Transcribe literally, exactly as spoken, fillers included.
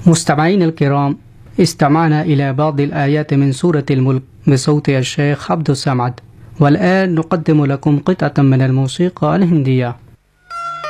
مستمعين الكرام، استمعنا إلى بعض الآيات من سورة الملك بصوت الشيخ عبد الصمد، والآن نقدم لكم قطعة من الموسيقى الهندية.